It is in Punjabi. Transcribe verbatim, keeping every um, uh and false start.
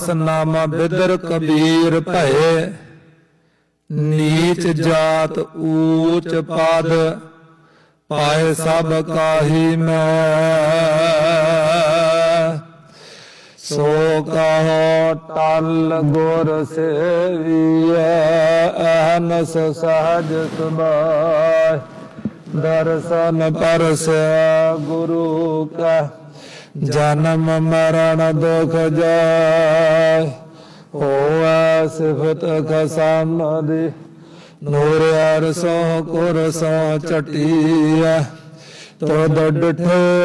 ਨਾਮਾ ਬਿਦਰ ਕਬੀਰ ਭਏ, ਨੀਚ ਜਾਤ ਊਚ ਪਦ, ਪਾਏ ਸਭ ਕਾਹੀ ਮੈਂ। ਸੋ ਕਹੋ ਟਲ ਗੁਰ ਸੇਵੀਐ, ਅਹਨਸ ਸਹਜ ਸੁਭਾਇ। ਦਰਸ਼ਨ ਪਰਸੈ ਗੁਰੂ ਕਾ, ਜਨਮ ਮਰਨ ਦੁਖ ਜਾਇ। ਹੋਵੈ ਸਿਫਤ ਖਸਮ ਦੀ, ਨੂਰ ਅਰਸੋਂ ਕੁਰਸੋਂ ਚਟੀਐ। ਤੁਧ ਡਿਠੇ